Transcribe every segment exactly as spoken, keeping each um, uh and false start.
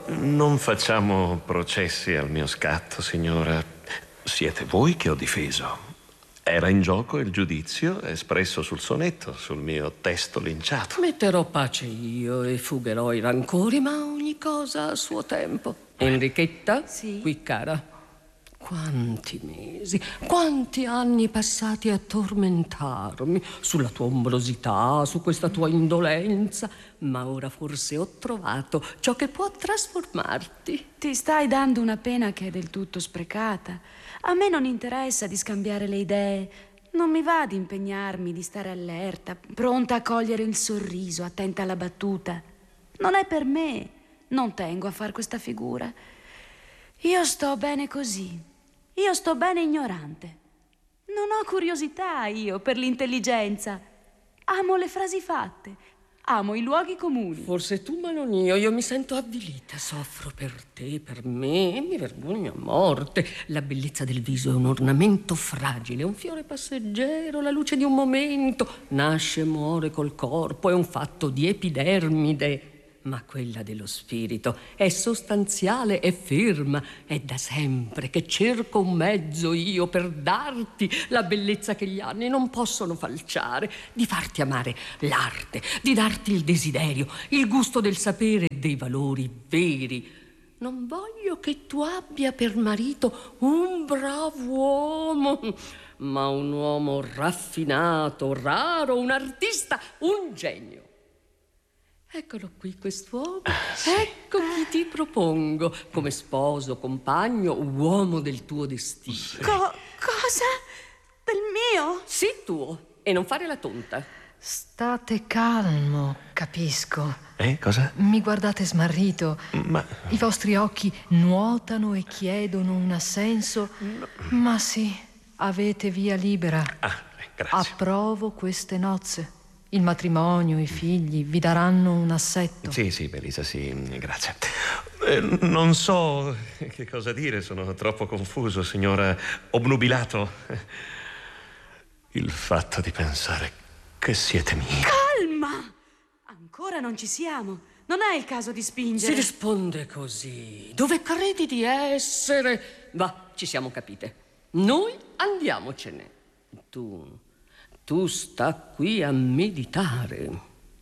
Non facciamo processi al mio scatto, signora. Siete voi che ho difeso. Era in gioco il giudizio espresso sul sonetto, sul mio testo linciato. Metterò pace io e fugherò i rancori, ma ogni cosa a suo tempo. Enrichetta? Sì? Qui, cara. Quanti mesi, quanti anni passati a tormentarmi sulla tua ombrosità, su questa tua indolenza, ma ora forse ho trovato ciò che può trasformarti. Ti stai dando una pena che è del tutto sprecata. A me non interessa di scambiare le idee. Non mi va di impegnarmi, di stare allerta, pronta a cogliere il sorriso, attenta alla battuta. Non è per me. Non tengo a far questa figura. Io sto bene così. Io sto bene ignorante. Non ho curiosità io per l'intelligenza. Amo le frasi fatte. Amo i luoghi comuni. Forse tu, ma non io. Io mi sento avvilita. Soffro per te, per me, e mi vergogno a morte. La bellezza del viso è un ornamento fragile, un fiore passeggero, la luce di un momento. Nasce e muore col corpo, è un fatto di epidermide. Ma quella dello spirito è sostanziale e ferma. È da sempre che cerco un mezzo io per darti la bellezza che gli anni non possono falciare, di farti amare l'arte, di darti il desiderio, il gusto del sapere e dei valori veri. Non voglio che tu abbia per marito un bravo uomo, ma un uomo raffinato, raro, un artista, un genio. Eccolo qui quest'uomo, ah, sì. Ecco chi ti propongo come sposo, compagno, uomo del tuo destino. Sì. Co- cosa? Del mio? Sì, tuo, e non fare la tonta. State calmo, capisco. Eh, cosa? Mi guardate smarrito. Ma... I vostri occhi nuotano e chiedono un assenso. No. Ma sì, avete via libera. Ah, grazie. Approvo queste nozze. Il matrimonio, i figli vi daranno un assetto. Sì, sì, Belisa, sì, grazie. Eh, non so che cosa dire, sono troppo confuso, signora, obnubilato. Il fatto di pensare che siete mia. Calma! Ancora non ci siamo. Non è il caso di spingere. Si risponde così. Dove credi di essere? Va, ci siamo capite. Noi andiamocene. Tu... Tu sta qui a meditare.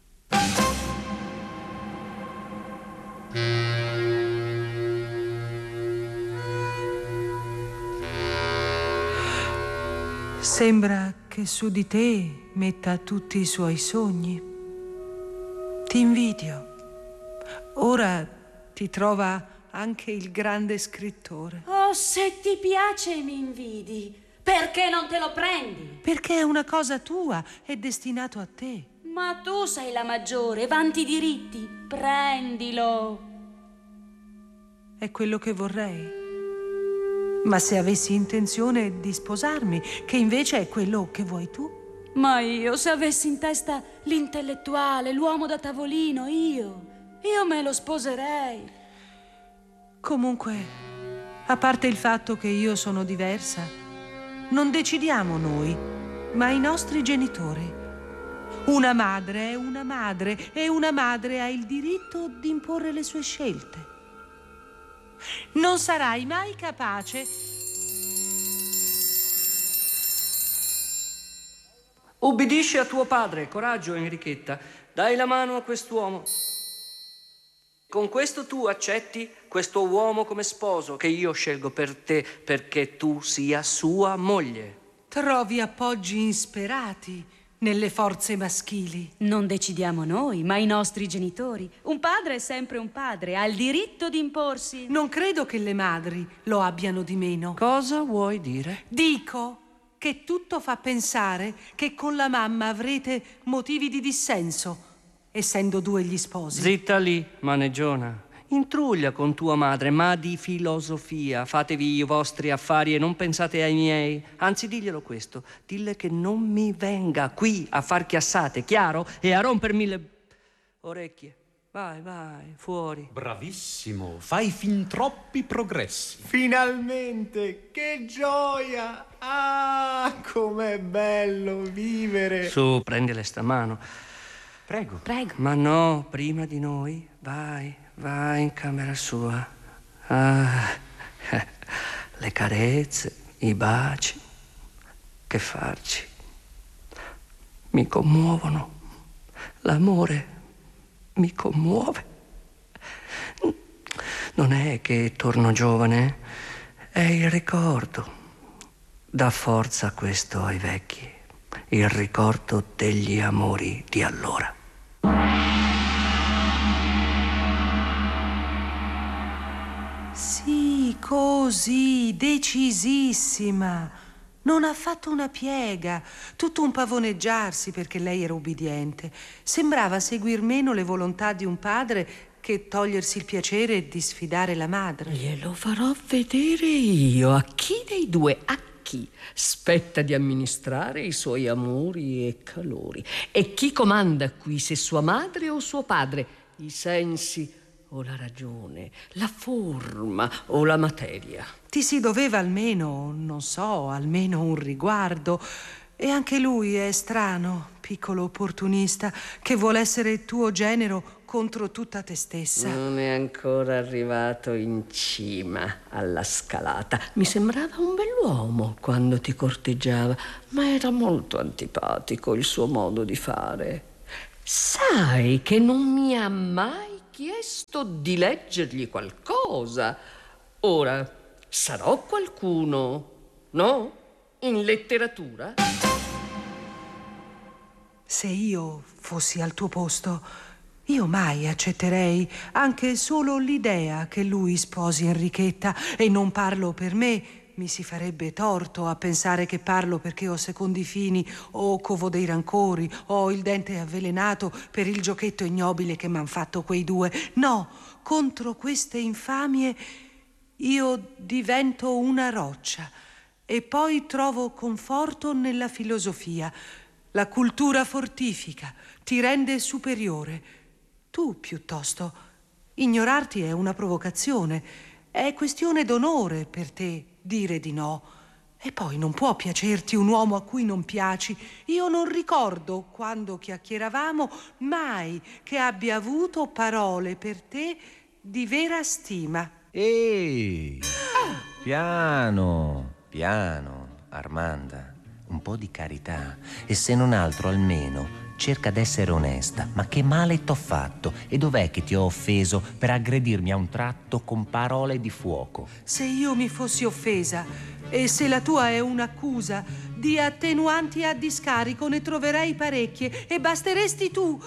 Sembra che su di te metta tutti i suoi sogni. Ti invidio. Ora ti trova anche il grande scrittore. Oh, se ti piace e mi invidi. Perché non te lo prendi? Perché è una cosa tua, è destinato a te. Ma tu sei la maggiore, vanti i diritti. Prendilo. È quello che vorrei. Ma se avessi intenzione di sposarmi, che invece è quello che vuoi tu? Ma io, se avessi in testa l'intellettuale, l'uomo da tavolino, io, io me lo sposerei. Comunque, a parte il fatto che io sono diversa, non decidiamo noi, ma i nostri genitori. Una madre è una madre e una madre ha il diritto di imporre le sue scelte. Non sarai mai capace. Ubbidisci a tuo padre, coraggio, Enrichetta. Dai la mano a quest'uomo. Con questo tu accetti questo uomo come sposo che io scelgo per te perché tu sia sua moglie. Trovi appoggi insperati nelle forze maschili. Non decidiamo noi, ma i nostri genitori. Un padre è sempre un padre, ha il diritto di imporsi. Non credo che le madri lo abbiano di meno. Cosa vuoi dire? Dico che tutto fa pensare che con la mamma avrete motivi di dissenso, essendo due gli sposi. Zitta lì, maneggiona. Intruglia con tua madre, ma di filosofia. Fatevi i vostri affari e non pensate ai miei. Anzi, diglielo questo. Dille che non mi venga qui a far chiassate, chiaro? E a rompermi le orecchie. Vai, vai, fuori. Bravissimo, fai fin troppi progressi. Finalmente, che gioia! Ah, com'è bello vivere! Su, prendile sta mano. Prego. Prego. Ma no, prima di noi. Vai, vai in camera sua. Ah, eh, le carezze, i baci. Che farci? Mi commuovono. L'amore mi commuove. Non è che torno giovane, è il ricordo. Dà forza questo ai vecchi, il ricordo degli amori di allora. Sì, così, decisissima. Non ha fatto una piega, tutto un pavoneggiarsi perché lei era ubbidiente. Sembrava seguir meno le volontà di un padre che togliersi il piacere di sfidare la madre. Glielo farò vedere io. A chi dei due, a chi spetta di amministrare i suoi amori e calori? E chi comanda qui, se sua madre o suo padre? I sensi o la ragione, la forma o la materia? Ti si doveva almeno, non so, almeno un riguardo. E anche lui è strano, piccolo opportunista, che vuole essere tuo genero contro tutta te stessa. Non è ancora arrivato in cima alla scalata. Mi sembrava un bell'uomo quando ti corteggiava, ma era molto antipatico il suo modo di fare. Sai che non mi ha mai chiesto di leggergli qualcosa. Ora, sarò qualcuno, no? In letteratura? Se io fossi al tuo posto, io mai accetterei anche solo l'idea che lui sposi Enrichetta. E non parlo per me, mi si farebbe torto a pensare che parlo perché ho secondi fini o covo dei rancori, o il dente avvelenato per il giochetto ignobile che m'han fatto quei due. No, contro queste infamie io divento una roccia e poi trovo conforto nella filosofia. La cultura fortifica, ti rende superiore. Tu, piuttosto, ignorarti è una provocazione. È questione d'onore per te dire di no. E poi non può piacerti un uomo a cui non piaci. Io non ricordo, quando chiacchieravamo, mai che abbia avuto parole per te di vera stima. Ehi, piano, piano, Armanda. Un po' di carità. E se non altro, almeno cerca d'essere onesta. Ma che male t'ho fatto? E dov'è che ti ho offeso per aggredirmi a un tratto con parole di fuoco? Se io mi fossi offesa e se la tua è un'accusa, di attenuanti a discarico ne troverei parecchie e basteresti tu.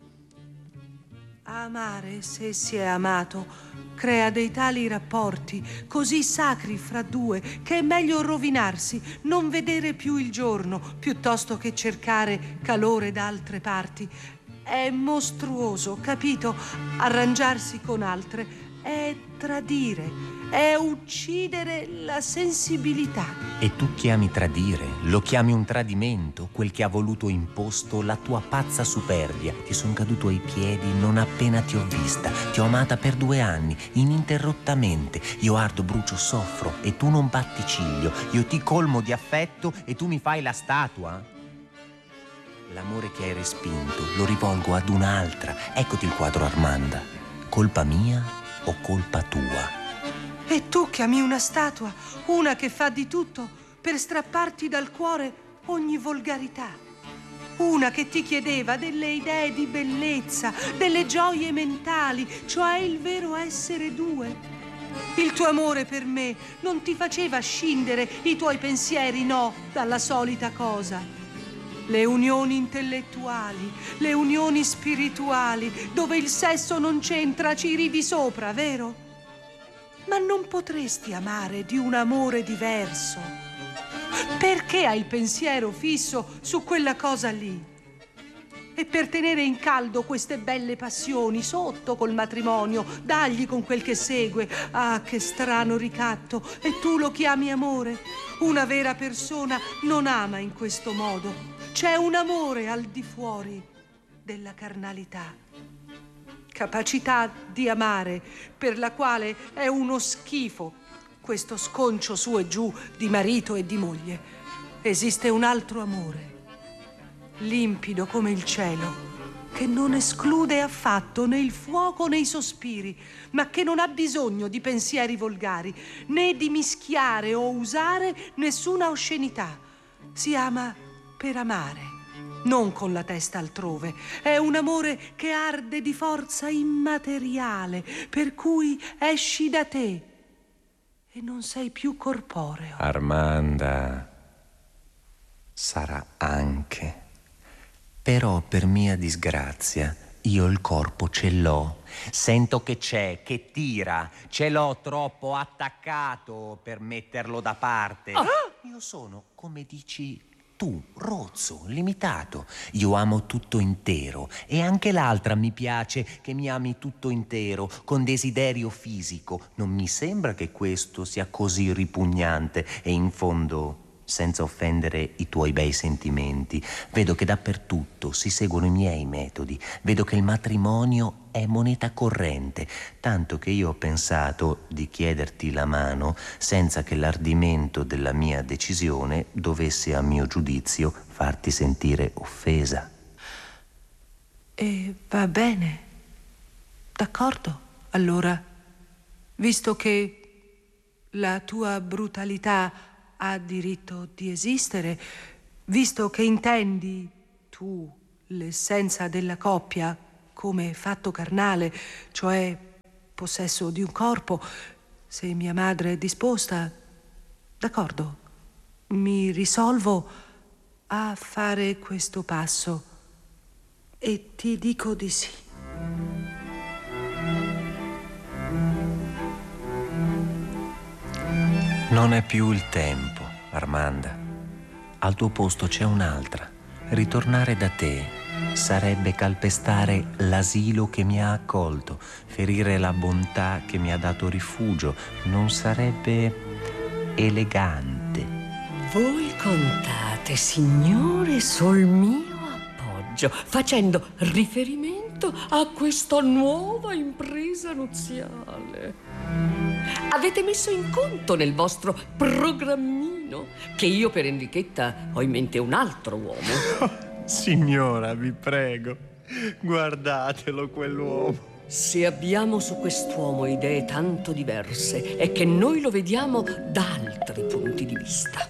Amare, se si è amato, crea dei tali rapporti così sacri fra due che è meglio rovinarsi, non vedere più il giorno piuttosto che cercare calore da altre parti. È mostruoso, capito? Arrangiarsi con altre è tradire, è uccidere la sensibilità. E tu chiami tradire? Lo chiami un tradimento? Quel che ha voluto imposto la tua pazza superbia. Ti son caduto ai piedi non appena ti ho vista. Ti ho amata per due anni, ininterrottamente. Io ardo, brucio, soffro e tu non batti ciglio. Io ti colmo di affetto e tu mi fai la statua? L'amore che hai respinto lo rivolgo ad un'altra. Eccoti il quadro, Armanda. Colpa mia o colpa tua? E tu chiami una statua, una che fa di tutto per strapparti dal cuore ogni volgarità. Una che ti chiedeva delle idee di bellezza, delle gioie mentali, cioè il vero essere due. Il tuo amore per me non ti faceva scindere i tuoi pensieri, no, dalla solita cosa. Le unioni intellettuali, le unioni spirituali, dove il sesso non c'entra, ci ridi sopra, vero? Ma non potresti amare di un amore diverso? Perché hai il pensiero fisso su quella cosa lì? E per tenere in caldo queste belle passioni sotto col matrimonio, dagli con quel che segue. Ah, che strano ricatto! E tu lo chiami amore? Una vera persona non ama in questo modo. C'è un amore al di fuori della carnalità. Capacità di amare per la quale è uno schifo questo sconcio su e giù di marito e di moglie. Esiste un altro amore, limpido come il cielo, che non esclude affatto né il fuoco né i sospiri, ma che non ha bisogno di pensieri volgari, né di mischiare o usare nessuna oscenità. Si ama per amare, non con la testa altrove. È un amore che arde di forza immateriale, per cui esci da te e non sei più corporeo. Armanda, sarà anche. Però per mia disgrazia io il corpo ce l'ho. Sento che c'è, che tira. Ce l'ho troppo attaccato per metterlo da parte. Ah! Io sono, come dici tu, rozzo, limitato. Io amo tutto intero. E anche l'altra mi piace che mi ami tutto intero, con desiderio fisico. Non mi sembra che questo sia così ripugnante e in fondo, senza offendere i tuoi bei sentimenti, vedo che dappertutto si seguono i miei metodi. Vedo che il matrimonio è moneta corrente, tanto che io ho pensato di chiederti la mano senza che l'ardimento della mia decisione dovesse, a mio giudizio, farti sentire offesa. E va bene. D'accordo. Allora, visto che la tua brutalità ha diritto di esistere, visto che intendi tu l'essenza della coppia come fatto carnale, cioè possesso di un corpo, se mia madre è disposta, d'accordo, mi risolvo a fare questo passo e ti dico di sì. Non è più il tempo, Armanda. Al tuo posto c'è un'altra. Ritornare da te sarebbe calpestare l'asilo che mi ha accolto, ferire la bontà che mi ha dato rifugio. Non sarebbe elegante. Voi contate, signore, sul mio appoggio, facendo riferimento a questa nuova impresa nuziale. Avete messo in conto nel vostro programmino che io per Enrichetta ho in mente un altro uomo? Oh, signora, vi prego, guardatelo quell'uomo. Se abbiamo su quest'uomo idee tanto diverse è che noi lo vediamo da altri punti di vista.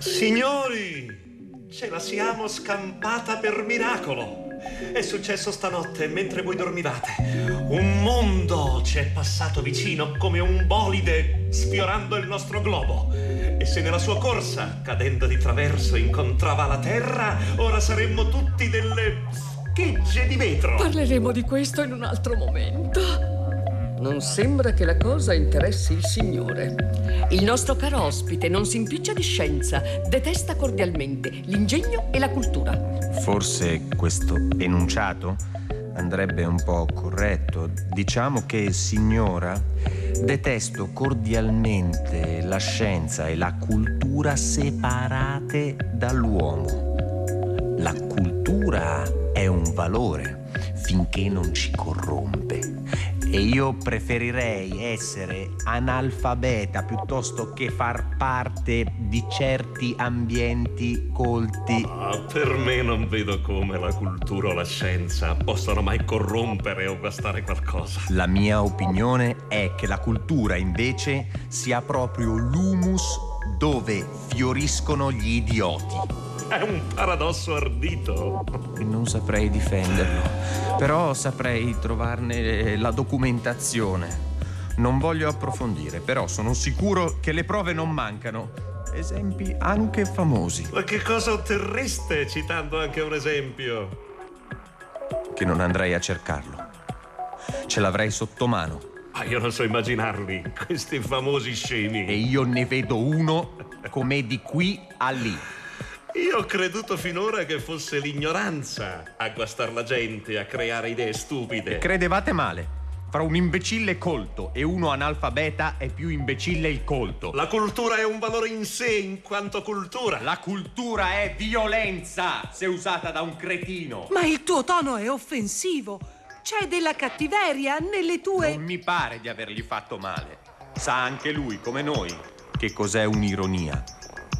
Signori, ce la siamo scampata per miracolo. È successo stanotte mentre voi dormivate. Un mondo ci è passato vicino come un bolide sfiorando il nostro globo. E se nella sua corsa, cadendo di traverso, incontrava la terra, ora saremmo tutti delle schegge di vetro. Parleremo di questo in un altro momento. Non sembra che la cosa interessi il signore. Il nostro caro ospite non si impiccia di scienza, detesta cordialmente l'ingegno e la cultura. Forse questo enunciato andrebbe un po' corretto. Diciamo che, signora, detesto cordialmente la scienza e la cultura separate dall'uomo. La cultura è un valore finché non ci corrompe. E io preferirei essere analfabeta piuttosto che far parte di certi ambienti colti. Ah, per me non vedo come la cultura o la scienza possano mai corrompere o guastare qualcosa. La mia opinione è che la cultura invece sia proprio l'humus dove fioriscono gli idioti. È un paradosso ardito. Non saprei difenderlo, però saprei trovarne la documentazione. Non voglio approfondire, però sono sicuro che le prove non mancano. Esempi anche famosi. Ma che cosa otterreste citando anche un esempio? Che non andrei a cercarlo. Ce l'avrei sotto mano. Ma io non so immaginarli, questi famosi scemi. E io ne vedo uno come di qui a lì. Io ho creduto finora che fosse l'ignoranza a guastar la gente, a creare idee stupide. Credevate male. Fra un imbecille colto e uno analfabeta è più imbecille il colto. La cultura è un valore in sé in quanto cultura. La cultura è violenza se usata da un cretino. Ma il tuo tono è offensivo. C'è della cattiveria nelle tue... Non mi pare di avergli fatto male. Sa anche lui, come noi, che cos'è un'ironia.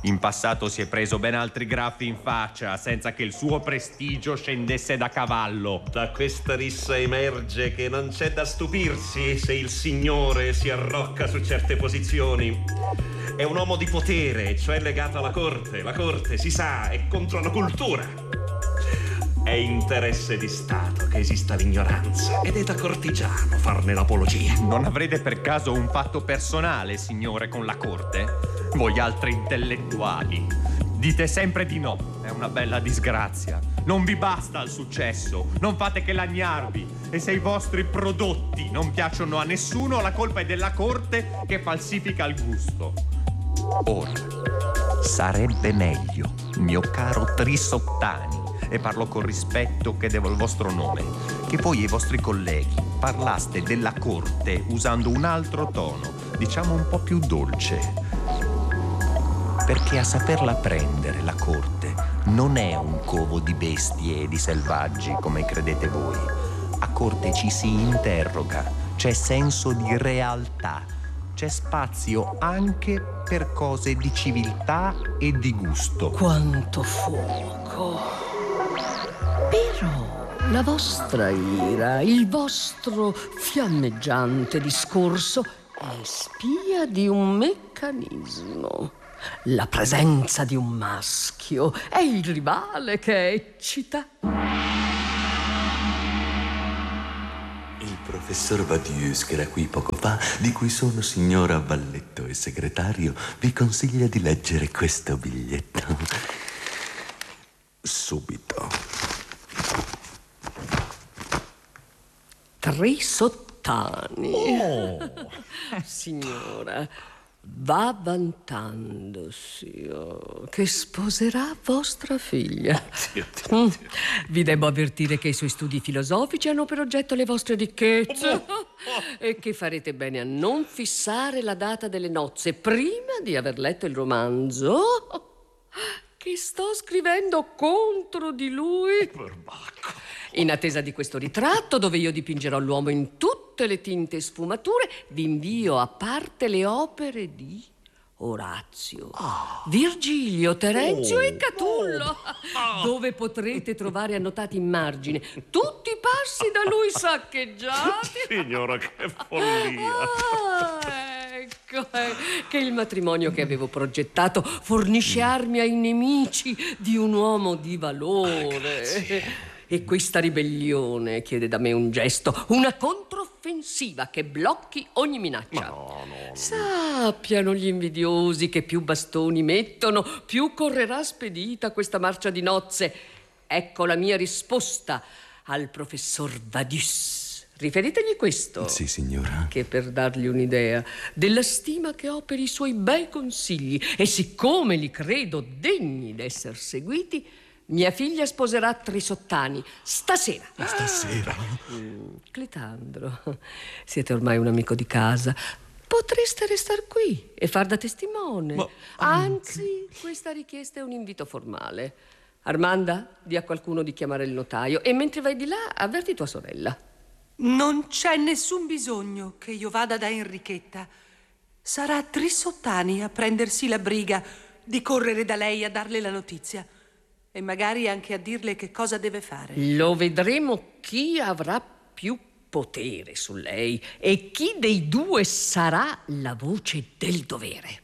In passato si è preso ben altri graffi in faccia senza che il suo prestigio scendesse da cavallo. Da questa rissa emerge che non c'è da stupirsi se il signore si arrocca su certe posizioni. È un uomo di potere, cioè legato alla corte. La corte, si sa, è contro la cultura. È interesse di Stato che esista l'ignoranza ed è da cortigiano farne l'apologia. Non avrete per caso un fatto personale, signore, con la corte? Voi altri intellettuali dite sempre di no. È una bella disgrazia. Non vi basta il successo, non fate che lagnarvi. E se i vostri prodotti non piacciono a nessuno, la colpa è della corte che falsifica il gusto. Ora, sarebbe meglio, mio caro Trisottani, e parlo con rispetto che devo al vostro nome, che voi e i vostri colleghi parlaste della corte usando un altro tono, diciamo un po' più dolce. Perché a saperla prendere la corte non è un covo di bestie e di selvaggi come credete voi. A corte ci si interroga, c'è senso di realtà, c'è spazio anche per cose di civiltà e di gusto. Quanto fuoco! Però la vostra ira, il vostro fiammeggiante discorso è spia di un meccanismo. La presenza di un maschio è il rivale che eccita. Il professor Vadius, che era qui poco fa, di cui sono signora valletto e segretario, vi consiglia di leggere questo biglietto. Subito. Trisottani. Oh. Signora, va vantandosi oh, che sposerà vostra figlia. Dio, Dio, Dio. Vi devo avvertire che i suoi studi filosofici hanno per oggetto le vostre ricchezze e che farete bene a non fissare la data delle nozze prima di aver letto il romanzo che sto scrivendo contro di lui. Perbacco. In attesa di questo ritratto, dove io dipingerò l'uomo in tutte le tinte e sfumature, vi invio a parte le opere di Orazio, oh. Virgilio, Terenzio oh. e Catullo, oh. dove potrete trovare annotati in margine tutti i passi da lui saccheggiati. Signora, che follia! Ah, ecco, eh, che il matrimonio che avevo progettato fornisce armi ai nemici di un uomo di valore. E questa ribellione chiede da me un gesto, una controffensiva che blocchi ogni minaccia. No, no, no. Sappiano gli invidiosi che più bastoni mettono, più correrà spedita questa marcia di nozze. Ecco la mia risposta al professor Vadius. Riferitegli questo. Sì, signora. Che per dargli un'idea della stima che ho per i suoi bei consigli, e siccome li credo degni d'essere seguiti, mia figlia sposerà Trisottani stasera. Stasera? Mm, Cletandro, siete ormai un amico di casa. Potreste restar qui e far da testimone. Ma Anzi, questa richiesta è un invito formale. Armanda, di a qualcuno di chiamare il notaio e mentre vai di là avverti tua sorella. Non c'è nessun bisogno che io vada da Enrichetta. Sarà Trisottani a prendersi la briga di correre da lei a darle la notizia. E magari anche a dirle che cosa deve fare. Lo vedremo chi avrà più potere su lei e chi dei due sarà la voce del dovere.